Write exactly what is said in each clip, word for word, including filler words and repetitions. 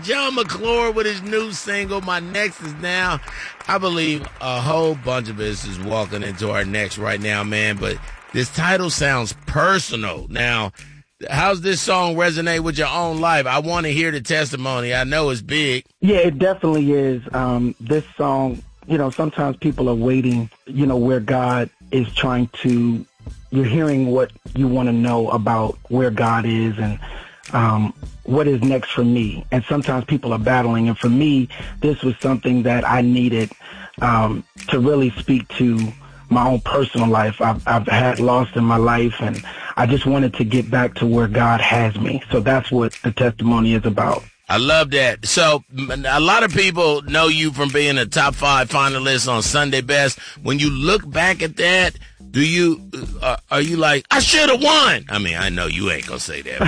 John McClure with his new single, My Next Is Now. I believe a whole bunch of us is walking into our next right now, man. But this title sounds personal. Now, how's this song resonate with your own life? I want to hear the testimony. I know it's big. Yeah, it definitely is. Um, this song, you know, sometimes people are waiting, you know, where God is trying to, you're hearing what you want to know about where God is and um, what is next for me. And sometimes people are battling. And for me, this was something that I needed um, to really speak to my own personal life. I've, I've had loss in my life, and I just wanted to get back to where God has me. So that's what the testimony is about. I love that. So a lot of people know you from being a top five finalist on Sunday Best. When you look back at that, do you uh, are you like, I should have won? I mean, I know you ain't gonna say that.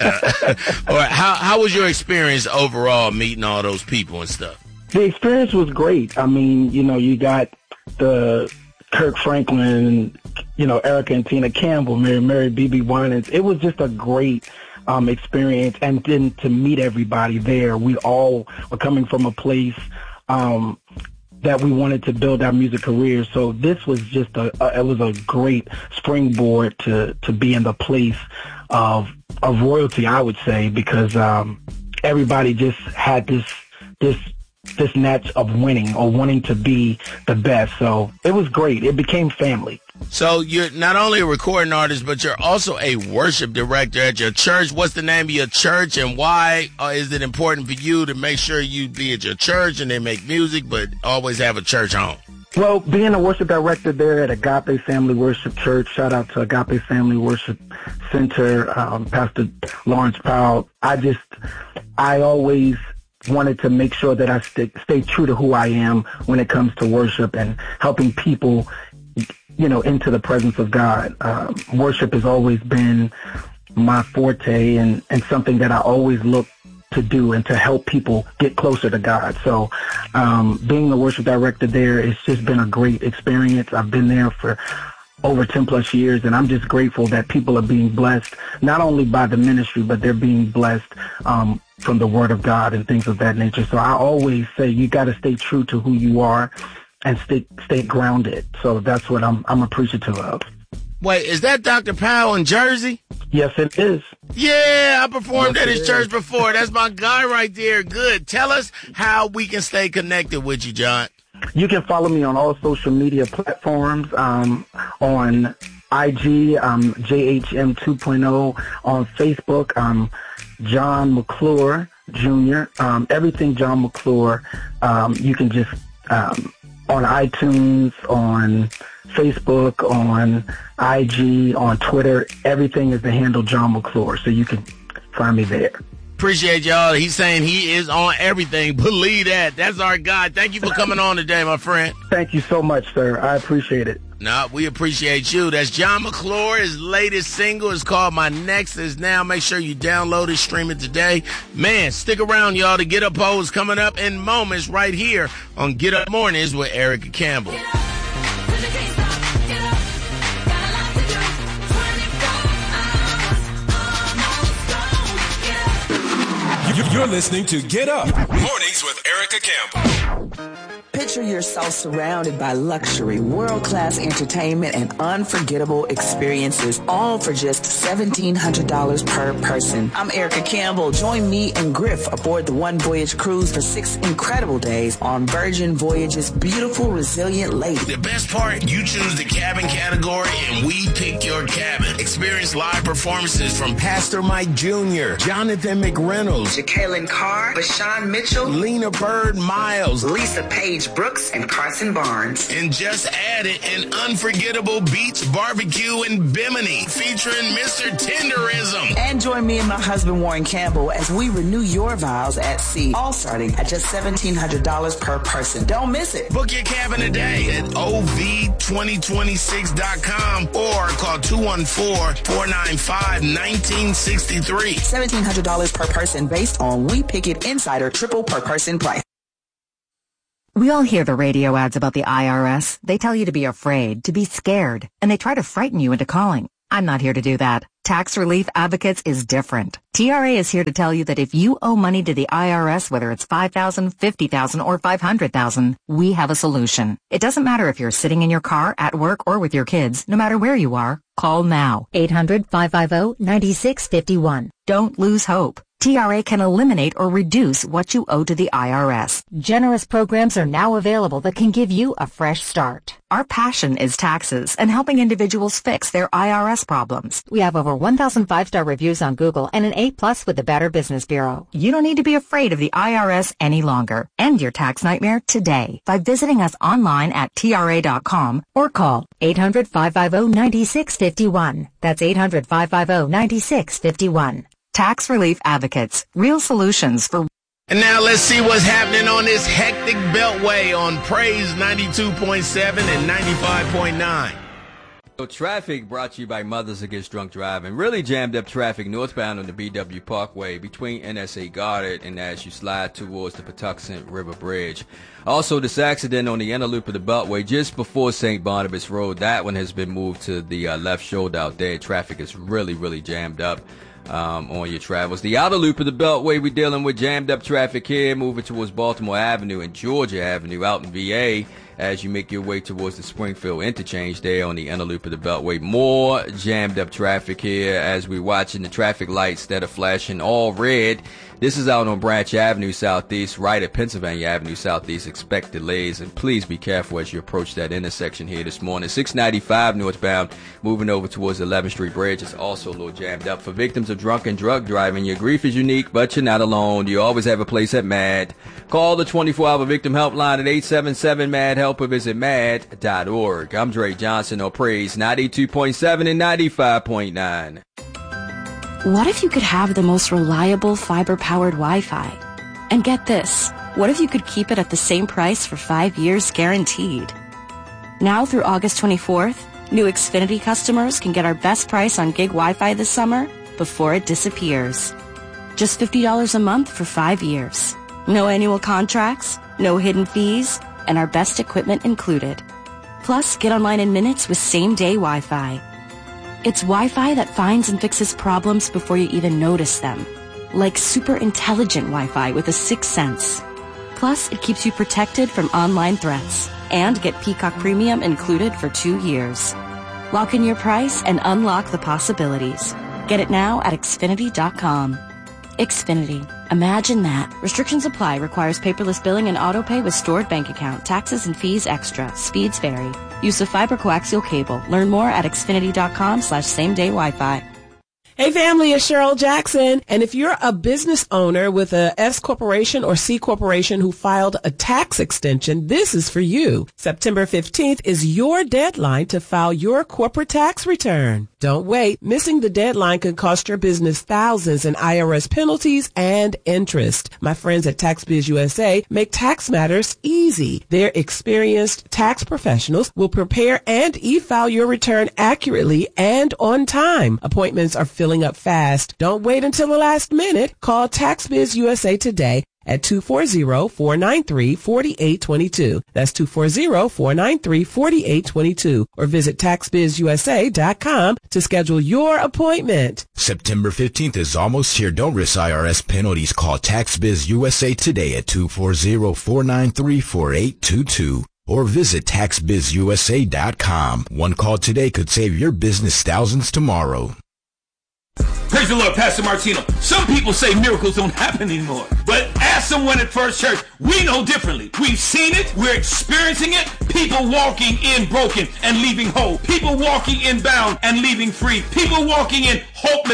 uh, or how how was your experience overall meeting all those people and stuff? The experience was great. I mean, you know, you got the Kirk Franklin, you know, Erica and Tina Campbell, Mary Mary, B B Winans. It was just a great um, experience. And then to meet everybody there, we all were coming from a place um, that we wanted to build our music careers. So this was just a, a it was a great springboard to, to be in the place of of royalty, I would say, because um, everybody just had this this this natch of winning or wanting to be the best. So it was great. It became family. So you're not only a recording artist, but you're also a worship director at your church. What's the name of your church, and why uh, is it important for you to make sure you be at your church and they make music, but always have a church home? Well, being a worship director there at Agape Family Worship Church, shout out to Agape Family Worship Center, um, Pastor Lawrence Powell, I just, I always wanted to make sure that I stay, stay true to who I am when it comes to worship and helping people, you know, into the presence of God. Um, worship has always been my forte and, and something that I always look to do and to help people get closer to God. So um, being the worship director there, it's just been a great experience. I've been there for over ten plus years, and I'm just grateful that people are being blessed, not only by the ministry, but they're being blessed um, from the Word of God and things of that nature. So I always say you got to stay true to who you are and stay stay grounded. So that's what I'm I'm appreciative of. Wait, is that Doctor Powell in Jersey? Yes, it is. Yeah, I performed Yes, at his is. church before. That's my guy right there. Good. Tell us how we can stay connected with you, John. You can follow me on all social media platforms, um, on I G, um, J H M two point oh, on Facebook, um, John McClure Junior Um, everything John McClure. Um, you can just, um, on iTunes, on Facebook, on I G, on Twitter, everything is the handle John McClure, so you can find me there. Appreciate y'all. He's saying he is on everything. Believe that. That's our guy. Thank you for coming on today, my friend. Thank you so much, sir. I appreciate it. No, we appreciate you. That's John McClure. His latest single is called My Next Is Now. Make sure you download it, stream it today. Man, stick around, y'all. The Get Up Pose coming up in moments right here on Get Up Mornings with Erica Campbell. You're listening to Get Up Mornings with Erica Campbell. Picture yourself surrounded by luxury, world-class entertainment, and unforgettable experiences, all for just seventeen hundred dollars per person. I'm Erica Campbell. Join me and Griff aboard the One Voyage cruise for six incredible days on Virgin Voyage's beautiful, resilient lady. The best part, you choose the cabin category and we pick your cabin. Experience live performances from Pastor Mike Junior, Jonathan McReynolds, Jacqueline Carr, Bashan Mitchell, Lena Bird Miles, Lisa Page Brooks, and Carson Barnes. And just added an unforgettable beach barbecue in Bimini featuring Mister Tenderism. And join me and my husband Warren Campbell as we renew your vows at sea, all starting at just seventeen hundred dollars per person. Don't miss it. Book your cabin today at O V twenty twenty-six dot com or call two one four, four nine five, one nine six three. seventeen hundred dollars per person based on We Pick It Insider triple per person price. We all hear the radio ads about the I R S. They tell you to be afraid, to be scared, and they try to frighten you into calling. I'm not here to do that. Tax Relief Advocates is different. T R A is here to tell you that if you owe money to the I R S, whether it's five thousand dollars, fifty thousand dollars, or five hundred thousand dollars, we have a solution. It doesn't matter if you're sitting in your car, at work, or with your kids. No matter where you are, call now. eight hundred, five five zero, nine six five one. Don't lose hope. T R A can eliminate or reduce what you owe to the I R S. Generous programs are now available that can give you a fresh start. Our passion is taxes and helping individuals fix their I R S problems. We have over one thousand five-star reviews on Google and an A plus with the Better Business Bureau. You don't need to be afraid of the I R S any longer. End your tax nightmare today by visiting us online at T R A dot com or call eight hundred, five five zero, nine six five one. That's eight hundred, five five zero, nine six five one. Tax Relief Advocates. Real solutions for... And now let's see what's happening on this hectic beltway on Praise ninety-two point seven and ninety-five point nine. So traffic brought to you by Mothers Against Drunk Driving. Really jammed up traffic northbound on the B W Parkway between N S A Goddard and as you slide towards the Patuxent River Bridge. Also, this accident on the inner loop of the Beltway just before Saint Barnabas Road, that one has been moved to the uh, left shoulder out there. Traffic is really, really jammed up. Um, on your travels. The outer loop of the Beltway, we're dealing with jammed up traffic here, moving towards Baltimore Avenue and Georgia Avenue out in V A as you make your way towards the Springfield interchange there on the inner loop of the Beltway. More jammed up traffic here as we're watching the traffic lights that are flashing all red. This is out on Branch Avenue Southeast, right at Pennsylvania Avenue Southeast. Expect delays, and please be careful as you approach that intersection here this morning. six ninety-five northbound, moving over towards the eleventh Street Bridge. It's also a little jammed up. For victims of drunk and drug driving, your grief is unique, but you're not alone. You always have a place at MAD. Call the twenty-four hour victim helpline at eight seven seven M A D help or visit mad dot org. I'm Dre Johnson on Praise ninety-two point seven and ninety-five point nine. What if you could have the most reliable fiber-powered Wi-Fi? And get this, what if you could keep it at the same price for five years guaranteed? Now through August twenty-fourth, new Xfinity customers can get our best price on gig Wi-Fi this summer before it disappears. Just fifty dollars a month for five years. No annual contracts, no hidden fees, and our best equipment included. Plus, get online in minutes with same-day Wi-Fi. It's Wi-Fi that finds and fixes problems before you even notice them. Like super intelligent Wi-Fi with a sixth sense. Plus, it keeps you protected from online threats. And get Peacock Premium included for two years. Lock in your price and unlock the possibilities. Get it now at Xfinity dot com. Xfinity. Imagine that. Restrictions apply. Requires paperless billing and autopay with stored bank account. Taxes and fees extra. Speeds vary. Use of fiber coaxial cable. Learn more at Xfinity dot com slash same day Wi-Fi. Hey family, it's Cheryl Jackson. And if you're a business owner with a S corporation or C corporation who filed a tax extension, this is for you. September fifteenth is your deadline to file your corporate tax return. Don't wait. Missing the deadline could cost your business thousands in I R S penalties and interest. My friends at TaxBiz U S A make tax matters easy. Their experienced tax professionals will prepare and e-file your return accurately and on time. Appointments are filling up fast. Don't wait until the last minute. Call TaxBiz U S A today at two four zero, four nine three, four eight two two. That's two four zero, four nine three, four eight two two. Or visit tax biz u s a dot com to schedule your appointment. September fifteenth is almost here. Don't risk I R S penalties. Call TaxBiz U S A today at two four zero, four nine three, four eight two two. Or visit tax biz u s a dot com. One call today could save your business thousands tomorrow. Praise the Lord, Pastor Martino. Some people say miracles don't happen anymore. But ask someone at First Church, we know differently. We've seen it. We're experiencing it. People walking in broken and leaving whole. People walking in bound and leaving free. People walking in hopeless